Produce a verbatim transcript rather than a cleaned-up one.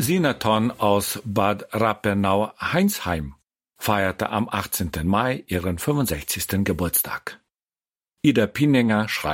Sinaton aus Bad Rappenau-Heinsheim feierte am achtzehnten Mai ihren fünfundsechzigsten Geburtstag. Ida Pininger schreibt